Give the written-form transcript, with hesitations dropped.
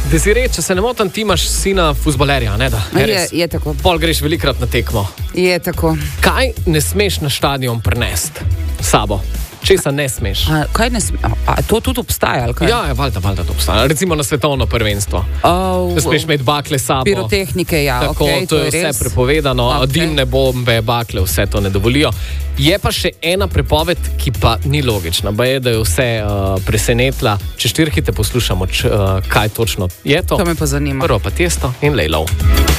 Desiree, če se ne motim, ti imaš sina fuzbalerja, ne da? Je tako. Pol greš velikrat na tekmo. Je tako. Kaj ne smeš na stadion prinesti sabo? Česa ne smeš? Kaj ne smeš? To tudi obstaja, ali kaj? Ja, valjda to obstaja. Recimo na svetovno prvenstvo. Ne smeš imeti bakle sabo. Pirotehnike, ja. Tako, okay, to je vse prepovedano. Okay. Dimne bombe, bakle, vse to ne dovolijo. Je pa še ena prepoved, ki pa ni logična. Ba je, da je vse presenetila. Če štirhite poslušamo, kaj točno je to. To me pa zanima. Prvo pa testo in lejlov.